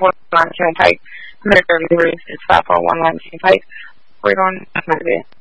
119 Pike. Medicare Deliveries is 541 Lansing Pike. We're going to